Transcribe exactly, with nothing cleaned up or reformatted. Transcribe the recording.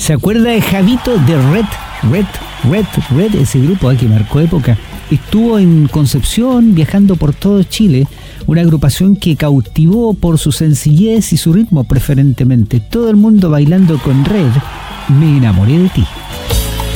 ¿Se acuerda de Javito de Red, Red, Red, Red? Ese grupo eh, que marcó época. Estuvo en Concepción, viajando por todo Chile. Una agrupación que cautivó por su sencillez y su ritmo preferentemente. Todo el mundo bailando con Red. Me enamoré de ti.